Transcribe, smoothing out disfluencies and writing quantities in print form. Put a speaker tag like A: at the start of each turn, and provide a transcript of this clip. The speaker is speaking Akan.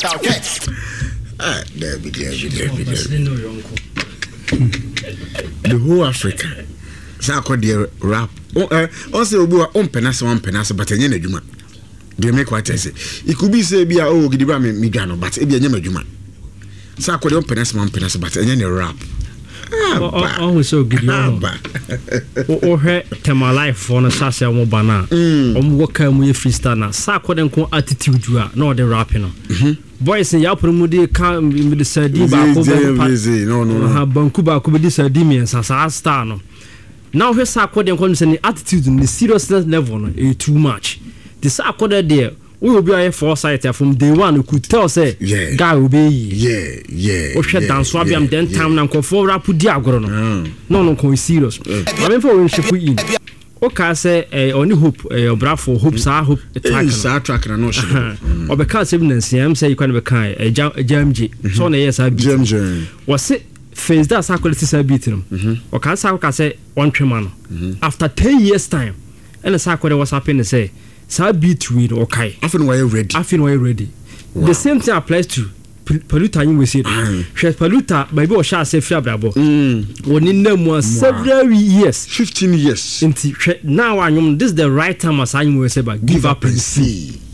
A: Okay.
B: There. The whole Africa. Sa ko the rap. On say obi wa on penase but enye na adwuma. They make what I say. It could be say be oh gidiba me dwano but e be enye adwuma. Sa ko the on penase but enye na rap.
C: Oh so gidiba. O he tema life for na sase mo bana. O mo waka mu ye freestyle na. Sa ko den ko attitude a na o de rap no. Boys in Yapur Mudi can't be the Sadi no. Banku Baku be the Sardimian Sasa star no. Now his according to attitude in the seriousness level too much. The Sakoda there we will be a foresight from day one who could tell say guy will be yeah. Shut down Swabiam then time and for rap diagono. No serious. I mean for when she put in. Okay, say only hope bravo hope sa hope
B: track na no shi
C: o be ka se bin nsiam say you can be kan jamji so na yes abi
B: jamji
C: was it face that sa quality sa beat no o ka sa ka say one twema no after 10 years time and sa quality was happening say sa beat we okay
B: afin why ready
C: the same thing applies to Paluta you say she Paluta maybe o sha say free abrabo woni namu several years
B: 15 years
C: now this is the right time as I say but give up and see